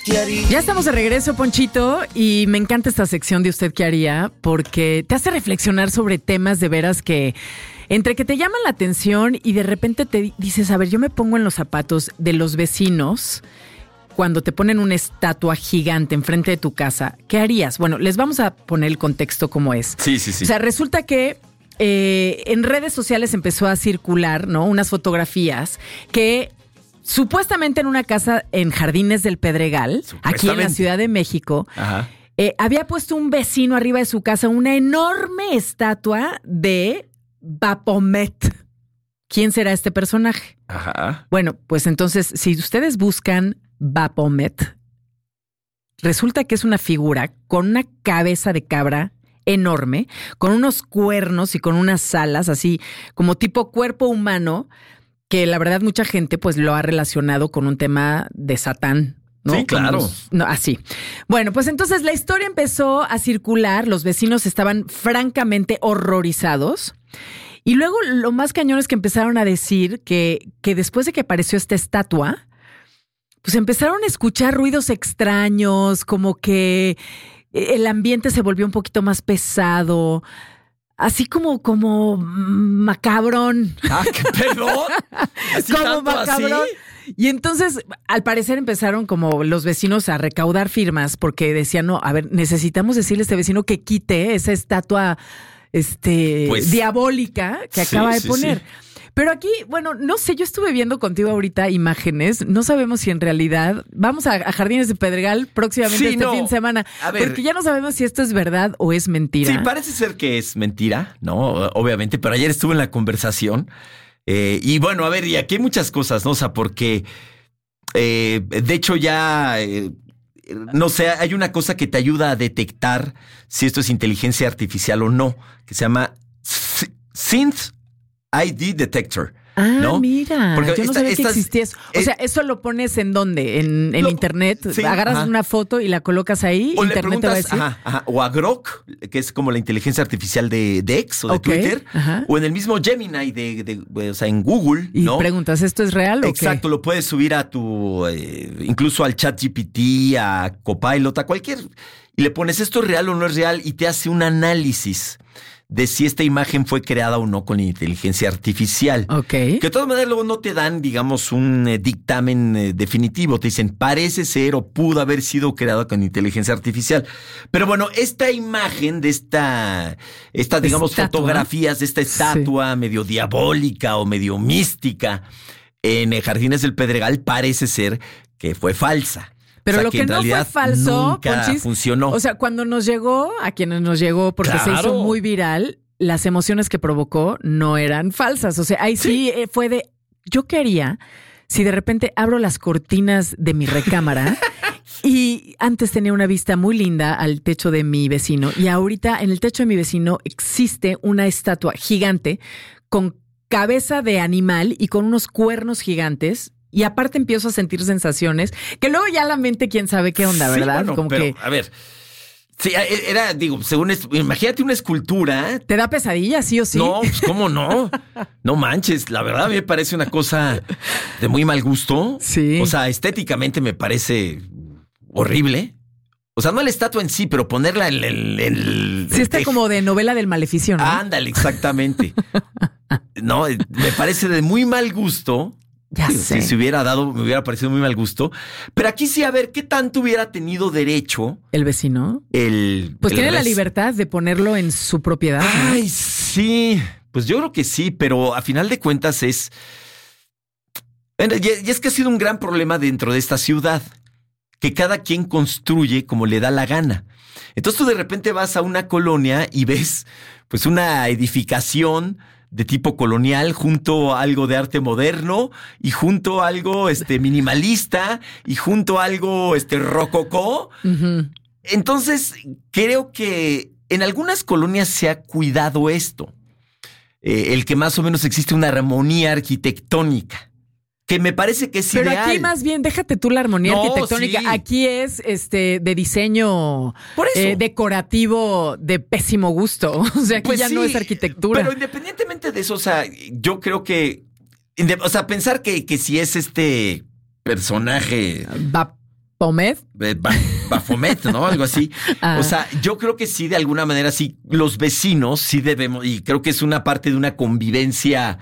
qué haría. Ya estamos de regreso, Ponchito, y me encanta esta sección de Usted qué haría, porque te hace reflexionar sobre temas de veras que entre que te llaman la atención y de repente te dices, a ver, yo me pongo en los zapatos de los vecinos cuando te ponen una estatua gigante enfrente de tu casa. ¿Qué harías? Bueno, les vamos a poner el contexto como es. Sí. O sea, resulta que en redes sociales empezó a circular, ¿no?, unas fotografías que supuestamente en una casa en Jardines del Pedregal, aquí en la Ciudad de México, había puesto un vecino arriba de su casa una enorme estatua de Baphomet. ¿Quién será este personaje? Ajá. Bueno, pues entonces, si ustedes buscan Baphomet, resulta que es una figura con una cabeza de cabra enorme, con unos cuernos y con unas alas, así como tipo cuerpo humano, que la verdad mucha gente pues lo ha relacionado con un tema de Satán, ¿no? Sí, claro. Así. Bueno, pues entonces la historia empezó a circular, los vecinos estaban francamente horrorizados. Y luego lo más cañón es que empezaron a decir que después de que apareció esta estatua, pues empezaron a escuchar ruidos extraños, como que el ambiente se volvió un poquito más pesado, así como macabrón. ¿Perdón? ¿Así como tanto macabrón. así? Y entonces, al parecer, empezaron como los vecinos a recaudar firmas porque decían, no, a ver, necesitamos decirle a este vecino que quite esa estatua pues, diabólica que acaba de poner. Sí. Pero aquí, bueno, no sé, yo estuve viendo contigo ahorita imágenes, no sabemos si en realidad vamos a Jardines de Pedregal próximamente fin de semana, porque ya no sabemos si esto es verdad o es mentira. Sí, parece ser que es mentira, ¿no? Obviamente, pero ayer estuve en la conversación y bueno, a ver, y aquí hay muchas cosas, ¿no? O sea, porque de hecho ya... no sé, hay una cosa que te ayuda a detectar si esto es inteligencia artificial o no, que se llama Synth ID Detector. ¿no? Mira, porque yo no sabía que existía eso. O sea, ¿eso lo pones en dónde? ¿En internet? Sí, agarras una foto y la colocas ahí, o internet te va a decir. O a Grok, que es como la inteligencia artificial de X o de Twitter, o en el mismo Gemini o sea, en Google, ¿no? Y preguntas, ¿esto es real o Exacto, lo puedes subir a tu, incluso al ChatGPT, a Copilot, a cualquier, y le pones ¿esto es real o no es real? Y te hace un análisis de si esta imagen fue creada o no con inteligencia artificial. Que de todas maneras luego no te dan, digamos, un dictamen definitivo. Te dicen, parece ser o pudo haber sido creada con inteligencia artificial. Pero bueno, esta imagen de esta digamos, fotografías de esta estatua medio diabólica o medio mística en Jardines del Pedregal parece ser que fue falsa. Pero lo que no fue falso, Ponchis, funcionó. O sea, cuando nos llegó, a quienes nos llegó, porque se hizo muy viral, las emociones que provocó no eran falsas. O sea, ahí sí fue de, yo quería, si de repente abro las cortinas de mi recámara y antes tenía una vista muy linda al techo de mi vecino y ahorita en el techo de mi vecino existe una estatua gigante con cabeza de animal y con unos cuernos gigantes. Y aparte empiezo a sentir sensaciones que luego ya la mente, quién sabe qué onda, ¿verdad? Bueno, como pero, que a ver, sí, era, digo, según esto, imagínate una escultura. ¿Te da pesadilla, sí o sí? No, pues cómo no. No manches, la verdad me parece una cosa de muy mal gusto. Sí. O sea, estéticamente me parece horrible. O sea, no la estatua en sí, pero ponerla en el sí, está como de novela del Maleficio, ¿no? Ándale, exactamente. No, me parece de muy mal gusto. Ya sé. Si se hubiera dado, me hubiera parecido muy mal gusto. Pero aquí sí, a ver, ¿qué tanto hubiera tenido derecho el vecino? Pues tiene la libertad de ponerlo en su propiedad, ¿no? Ay, sí. Pues yo creo que sí, pero a final de cuentas es... Y es que ha sido un gran problema dentro de esta ciudad, que cada quien construye como le da la gana. Entonces tú de repente vas a una colonia y ves pues una edificación de tipo colonial, junto a algo de arte moderno, y junto a algo minimalista, y junto a algo rococó. Uh-huh. Entonces, creo que en algunas colonias se ha cuidado esto. El que más o menos existe una armonía arquitectónica, que me parece que es ideal. Pero aquí más bien, déjate tú la armonía arquitectónica. Sí. Aquí es de diseño decorativo de pésimo gusto. O sea, aquí pues ya sí, no es arquitectura. Pero independientemente de eso, o sea, yo creo que, o sea, pensar que si es este personaje ¿Pomed? Bafomet, ¿no? Algo así. Ah. O sea, yo creo que sí, de alguna manera, sí, los vecinos sí debemos, y creo que es una parte de una convivencia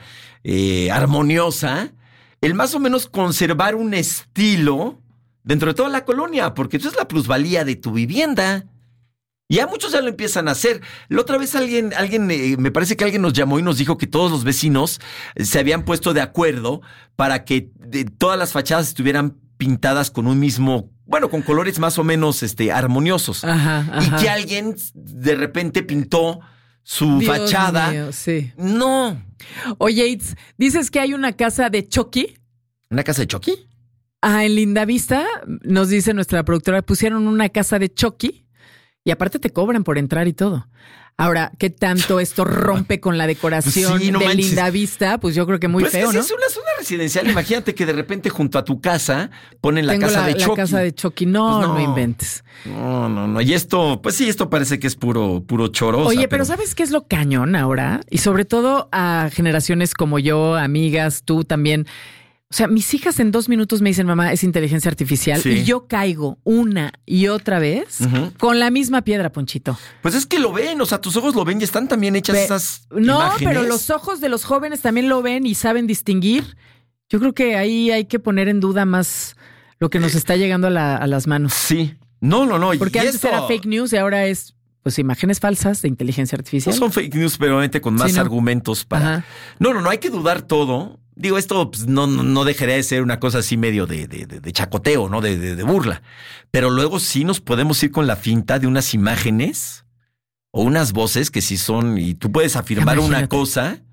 armoniosa, el más o menos conservar un estilo dentro de toda la colonia, porque eso es la plusvalía de tu vivienda. Y a muchos ya lo empiezan a hacer. La otra vez alguien, me parece que alguien nos llamó y nos dijo que todos los vecinos se habían puesto de acuerdo para que todas las fachadas estuvieran pintadas con un mismo, bueno, con colores más o menos armoniosos. Ajá. Y que alguien de repente pintó su Dios fachada. mío, sí. No. Oye, Itz, dices que hay una casa de Chucky. ¿Una casa de Chucky? En Lindavista, nos dice nuestra productora, pusieron una casa de Chucky y aparte te cobran por entrar y todo. Ahora, ¿qué tanto esto rompe con la decoración Sí, no de manches. Lindavista? Pues yo creo que muy Pues feo, que sí, ¿no? es una zona residencial. Imagínate que de repente junto a tu casa ponen la Tengo casa de la Chucky. casa de Chucky. No, Pues no, no. inventes. No. Y esto, pues sí, esto parece que es puro chorosa. Oye, pero ¿sabes qué es lo cañón ahora? Y sobre todo a generaciones como yo, amigas, tú también. O sea, mis hijas en 2 minutos me dicen, mamá, es inteligencia artificial. Sí. Y yo caigo una y otra vez con la misma piedra, Ponchito. Pues es que lo ven, o sea, tus ojos lo ven y están también hechas esas No, imágenes. pero los ojos de los jóvenes también lo ven y saben distinguir. Yo creo que ahí hay que poner en duda más lo que nos está llegando a las manos. Sí. No. Porque y antes esto era fake news y ahora es, pues, imágenes falsas de inteligencia artificial. no son fake news, pero obviamente con más Sí, ¿no? argumentos para... Ajá. No, hay que dudar todo. Digo, esto pues, no dejaría de ser una cosa así medio de chacoteo, ¿no? De burla. Pero luego sí nos podemos ir con la finta de unas imágenes o unas voces que sí son... Y tú puedes afirmar Imagínate. una cosa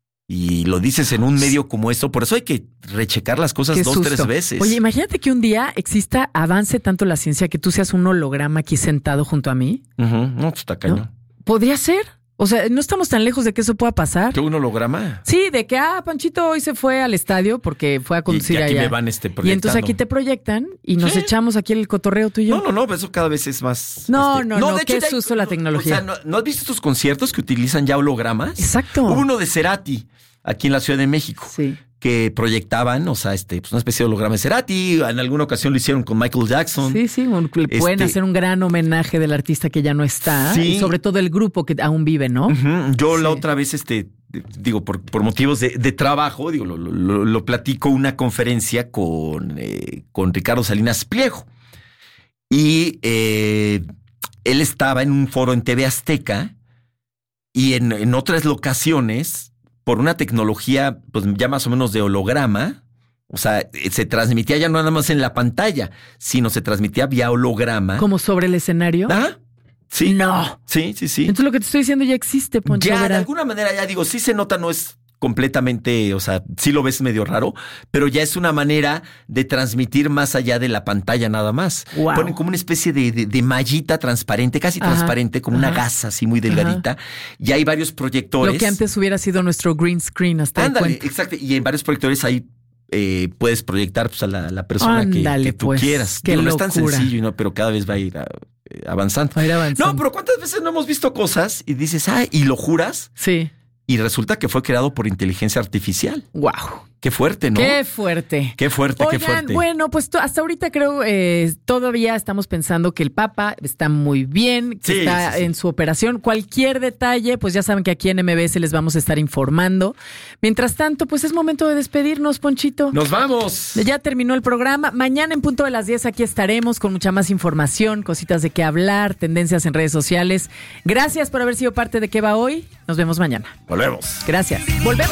y lo dices en un medio como esto. Por eso hay que rechecar las cosas Qué 2, susto. 3 veces. Oye, imagínate que un día avance tanto la ciencia que tú seas un holograma aquí sentado junto a mí. Ujú. No, pues está cañón. ¿No? ¿Podría ser? O sea, no estamos tan lejos de que eso pueda pasar. ¿Qué un holograma? Sí, de que, Panchito hoy se fue al estadio porque fue a conducir y aquí allá. me van Y entonces proyectando. aquí te proyectan y nos Sí. echamos aquí el cotorreo tú y yo. No, eso cada vez es más... No, de qué hecho, ya susto la tecnología. O sea, ¿no has visto estos conciertos que utilizan ya hologramas? Exacto. Hubo uno de Cerati, aquí en la Ciudad de México, Sí. que proyectaban, o sea, pues una especie de holograma de Cerati. En alguna ocasión lo hicieron con Michael Jackson. Sí, le pueden hacer un gran homenaje del artista que ya no está. Sí. Y sobre todo el grupo que aún vive, ¿no? Ujú. Yo Sí. la otra vez, digo, por motivos de trabajo, digo, lo platico una conferencia con Ricardo Salinas Pliego. Y él estaba en un foro en TV Azteca y en otras locaciones, por una tecnología, pues ya más o menos de holograma, o sea, se transmitía ya no nada más en la pantalla, sino se transmitía vía holograma. Como sobre el escenario. ¿Ah? Sí. No. Sí. Entonces lo que te estoy diciendo ya existe, Poncho. Ya, de Vera. alguna manera, ya digo, sí se nota, no es completamente, o sea, sí lo ves medio raro, pero ya es una manera de transmitir más allá de la pantalla nada más. Wow. Ponen como una especie de mallita transparente, casi Ajá. transparente, como una gasa así muy delgadita, y hay varios proyectores. Lo que antes hubiera sido nuestro green screen hasta Ándale, de cuenta. exacto, y en varios proyectores ahí puedes proyectar pues, a la persona Ándale, que tú pues, quieras. qué Digo, no es tan locura. sencillo, ¿no? Pero cada vez va a ir avanzando. Va a ir avanzando. No, pero ¿cuántas veces no hemos visto cosas y dices, y lo juras? Sí. Y resulta que fue creado por inteligencia artificial. Wow. Qué fuerte, ¿no? Qué fuerte. Qué fuerte, Oigan, qué fuerte. bueno, pues hasta ahorita creo todavía estamos pensando que el Papa está muy bien, que Sí, está sí. en su operación. Cualquier detalle, pues ya saben que aquí en MBS les vamos a estar informando. Mientras tanto, pues es momento de despedirnos, Ponchito. ¡Nos vamos! Ya terminó el programa. Mañana en punto de las 10 aquí estaremos con mucha más información, cositas de qué hablar, tendencias en redes sociales. Gracias por haber sido parte de ¿Qué va hoy? Nos vemos mañana. Volvemos. Gracias. Volvemos.